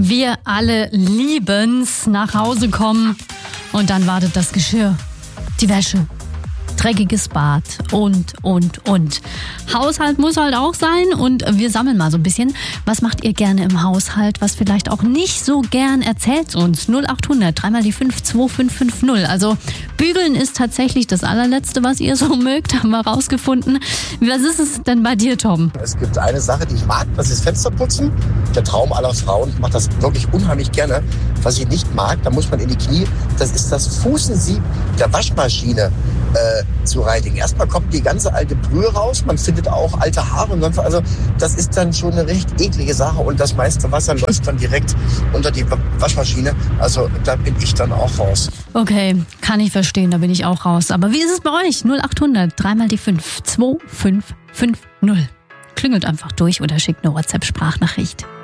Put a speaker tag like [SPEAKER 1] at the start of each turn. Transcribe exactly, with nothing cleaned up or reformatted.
[SPEAKER 1] Wir alle lieben's, nach Hause kommen und dann wartet das Geschirr, die Wäsche, dreckiges Bad und, und, und. Haushalt muss halt auch sein und wir sammeln mal so ein bisschen. Was macht ihr gerne im Haushalt, was vielleicht auch nicht so gern? Erzählt's uns. null acht hundert, dreimal die fünf, zwei fünf fünf null. Also bügeln ist tatsächlich das allerletzte, was ihr so mögt, haben wir rausgefunden. Was ist es denn bei dir, Tom?
[SPEAKER 2] Es gibt eine Sache, die ich mag, das ist Fensterputzen. Der Traum aller Frauen. Ich mache das wirklich unheimlich gerne. Was ich nicht mag, da muss man in die Knie, das ist das Fußensieb der Waschmaschine äh, zu reinigen. Erstmal kommt die ganze alte Brühe raus, man findet auch alte Haare und sonst was. Also das ist dann schon eine recht eklige Sache und das meiste Wasser läuft dann direkt unter die Waschmaschine. Also da bin ich dann auch raus.
[SPEAKER 1] Okay, kann ich verstehen, da bin ich auch raus. Aber wie ist es bei euch? null acht hundert, dreimal die fünf, zwei fünf fünf null. Klingelt einfach durch oder schickt eine WhatsApp-Sprachnachricht.